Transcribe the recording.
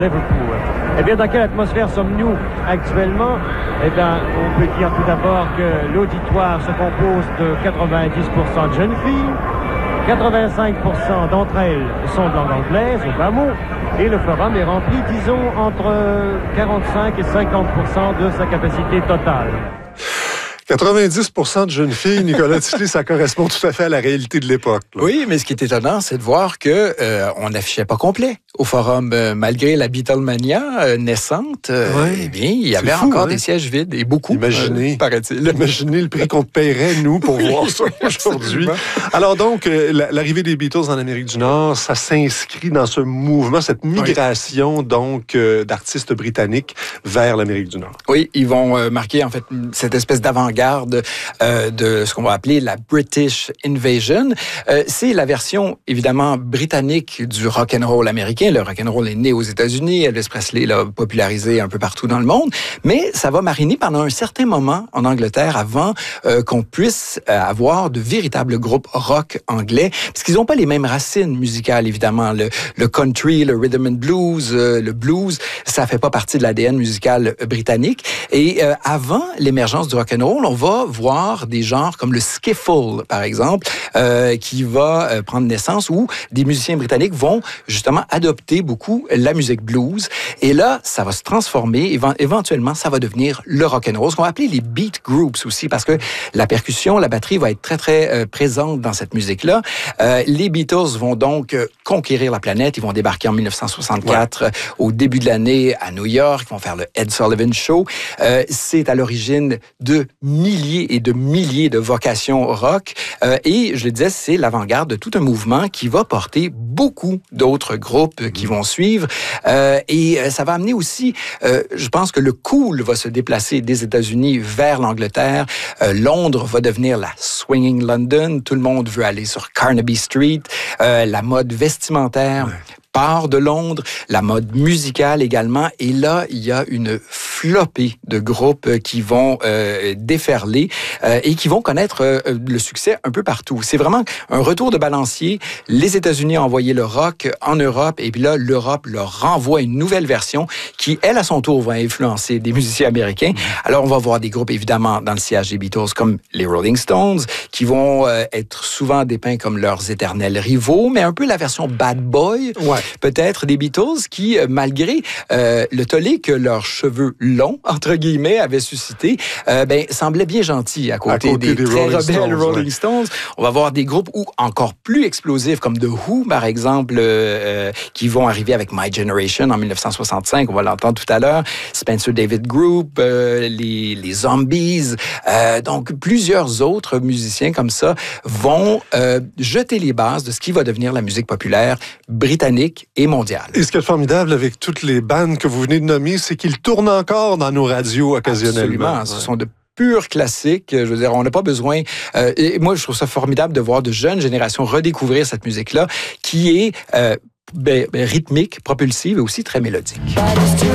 Liverpool. Eh bien, dans quelle atmosphère sommes-nous actuellement? Eh bien, on peut dire tout d'abord que l'auditoire se compose de 90% de jeunes filles, 85% d'entre elles sont de langue anglaise, au bas mot, et le forum est rempli, disons, entre 45 et 50% de sa capacité totale. 90% de jeunes filles, Nicolas Tisley, ça correspond tout à fait à la réalité de l'époque. Là. Oui, mais ce qui est étonnant, c'est de voir que on n'affichait pas complet au forum. Malgré la Beatlemania naissante, eh bien, il y avait encore des sièges vides et beaucoup, paraît-il. Imaginez le prix qu'on paierait, nous, pour voir ça aujourd'hui. Alors donc, l'arrivée des Beatles en Amérique du Nord, ça s'inscrit dans ce mouvement, cette migration donc d'artistes britanniques vers l'Amérique du Nord. Oui, ils vont marquer en fait cette espèce d'avant-garde de ce qu'on va appeler la British Invasion. C'est la version, évidemment, britannique du rock'n'roll américain. Le rock'n'roll est né aux États-Unis. Elvis Presley l'a popularisé un peu partout dans le monde. Mais ça va mariner pendant un certain moment en Angleterre avant qu'on puisse avoir de véritables groupes rock anglais. Parce qu'ils n'ont pas les mêmes racines musicales, évidemment. Le country, le rhythm and blues, le blues, ça fait pas partie de l'ADN musical britannique. Et avant l'émergence du rock'n'roll, on va voir des genres comme le skiffle, par exemple, qui va prendre naissance, où des musiciens britanniques vont justement adopter beaucoup la musique blues. Et là, ça va se transformer. Éventuellement, ça va devenir le rock'n'roll, ce qu'on va appeler les beat groups aussi, parce que la percussion, la batterie va être très, très présente dans cette musique-là. Les Beatles vont donc conquérir la planète. Ils vont débarquer en 1964, au début de l'année, à New York. Ils vont faire le Ed Sullivan Show. C'est à l'origine de milliers et de milliers de vocations rock. Et je le disais, c'est l'avant-garde de tout un mouvement qui va porter beaucoup d'autres groupes qui vont suivre. Et ça va amener aussi, je pense que le cool va se déplacer des États-Unis vers l'Angleterre. Londres va devenir la Swinging London. Tout le monde veut aller sur Carnaby Street. La mode vestimentaire part de Londres, la mode musicale également. Et là, il y a une flopée de groupes qui vont déferler et qui vont connaître le succès un peu partout. C'est vraiment un retour de balancier. Les États-Unis ont envoyé le rock en Europe et puis là, l'Europe leur renvoie une nouvelle version qui, elle, à son tour, va influencer des musiciens américains. Alors, on va voir des groupes, évidemment, dans le sillage des Beatles, comme les Rolling Stones, qui vont être souvent dépeints comme leurs éternels rivaux, mais un peu la version bad boy, peut-être, des Beatles, qui, malgré le tollé que leurs cheveux longs, entre guillemets, avaient suscité, semblaient bien gentils à côté des très rebelles Rolling Stones. On va voir des groupes encore plus explosifs, comme The Who, par exemple, qui vont arriver avec My Generation en 1965, on va l'entendre tout à l'heure, Spencer David Group, les Zombies, donc plusieurs autres musiciens comme ça vont jeter les bases de ce qui va devenir la musique populaire britannique et mondiale. Et ce qui est formidable avec toutes les bandes que vous venez de nommer, c'est qu'ils tournent encore dans nos radios occasionnellement. Absolument, ce sont de pur classique. Je veux dire, on n'a pas besoin... et moi, je trouve ça formidable de voir de jeunes générations redécouvrir cette musique-là qui est rythmique, propulsive et aussi très mélodique.